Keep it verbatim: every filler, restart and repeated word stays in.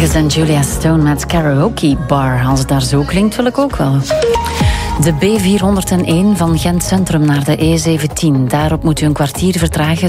Angus en Julia Stone met Karaoke Bar. Als het daar zo klinkt, wil ik ook wel. De B vierhonderdéén van Gent Centrum naar de E zeventien. Daarop moet u een kwartier vertragen